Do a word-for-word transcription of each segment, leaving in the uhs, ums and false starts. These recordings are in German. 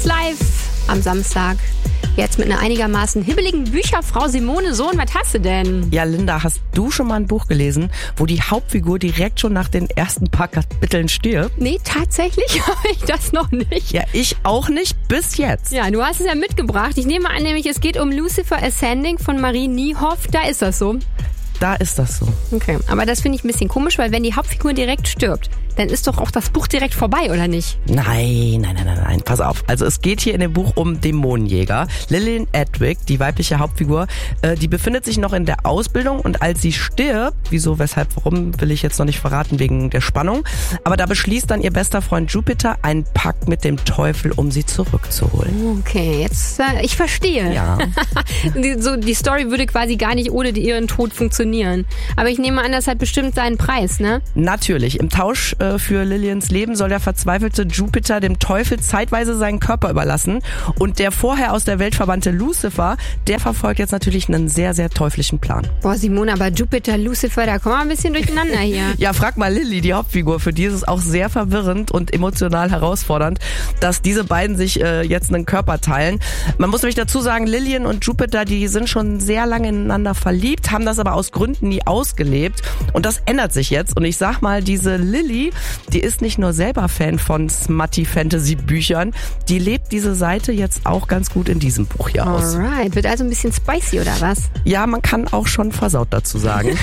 eins live am Samstag. Jetzt mit einer einigermaßen hibbeligen Bücherfrau Simone Sohn. Was hast du denn? Ja, Linda, hast du schon mal ein Buch gelesen, wo die Hauptfigur direkt schon nach den ersten paar Kapiteln stirbt? Nee, tatsächlich habe ich das noch nicht. Ja, ich auch nicht, bis jetzt. Ja, du hast es ja mitgebracht. Ich nehme an, nämlich es geht um Lucifer Ascending von Marie Niehoff. Da ist das so. Da ist das so. Okay, aber das finde ich ein bisschen komisch, weil wenn die Hauptfigur direkt stirbt, dann ist doch auch das Buch direkt vorbei, oder nicht? Nein, nein, nein, nein, nein. Pass auf. Also es geht hier in dem Buch um Dämonenjäger. Lillian Edwick, die weibliche Hauptfigur, äh, die befindet sich noch in der Ausbildung und als sie stirbt, wieso, weshalb, warum, will ich jetzt noch nicht verraten wegen der Spannung, aber da beschließt dann ihr bester Freund Jupiter einen Pakt mit dem Teufel, um sie zurückzuholen. Okay, jetzt, äh, ich verstehe. Ja. die, so, die Story würde quasi gar nicht ohne ihren Tod funktionieren. Aber ich nehme an, das hat bestimmt seinen Preis, ne? Natürlich. Im Tausch für Lillians Leben soll der verzweifelte Jupiter dem Teufel zeitweise seinen Körper überlassen. Und der vorher aus der Welt verbannte Lucifer, der verfolgt jetzt natürlich einen sehr, sehr teuflischen Plan. Boah, Simone, aber Jupiter, Lucifer, da kommen wir ein bisschen durcheinander hier. Ja, frag mal Lilly, die Hauptfigur. Für die ist es auch sehr verwirrend und emotional herausfordernd, dass diese beiden sich äh, jetzt einen Körper teilen. Man muss nämlich dazu sagen, Lillian und Jupiter, die sind schon sehr lange ineinander verliebt, haben das aber aus Gründen nie ausgelebt. Und das ändert sich jetzt. Und ich sag mal, diese Lilly, die ist nicht nur selber Fan von Smutty-Fantasy-Büchern, die lebt diese Seite jetzt auch ganz gut in diesem Buch hier aus. Alright, wird also ein bisschen spicy oder was? Ja, man kann auch schon versaut dazu sagen.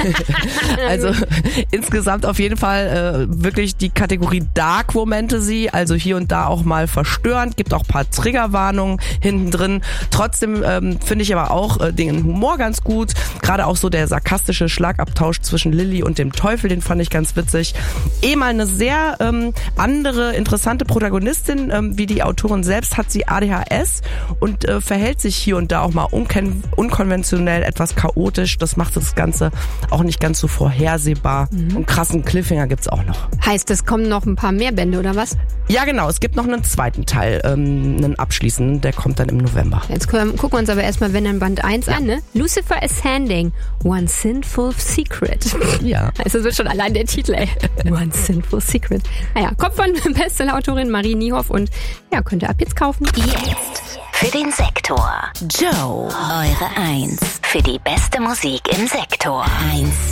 Also insgesamt auf jeden Fall äh, wirklich die Kategorie Dark Romantasy, also hier und da auch mal verstörend, gibt auch ein paar Triggerwarnungen hinten drin. Trotzdem ähm, finde ich aber auch äh, den Humor ganz gut, gerade auch so der sarkastische Schlagabtausch zwischen Lilly und dem Teufel, den fand ich ganz witzig. Eh mal eine sehr ähm, andere, interessante Protagonistin, ähm, wie die Autorin selbst, hat sie A D H S und äh, verhält sich hier und da auch mal unkon- unkonventionell, etwas chaotisch. Das macht das Ganze auch nicht ganz so vorhersehbar. Mhm. Und krassen Cliffhanger gibt's auch noch. Heißt, es kommen noch ein paar mehr Bände, oder was? Ja, genau. Es gibt noch einen zweiten Teil, ähm, einen abschließenden, der kommt dann im November. Jetzt können, gucken wir uns aber erstmal, wenn dann Band eins ja. an, ne? Lucifer Ascending, One Sinful Secret. Ja. Also das wird schon allein der Titel, ey. One Sinful Secret. Naja, kommt von Bestsellerautorin Marie Niehoff und ja, könnt ihr ab jetzt kaufen. Jetzt für den Sektor. Joe, eure Eins. Für die beste Musik im Sektor. Eins.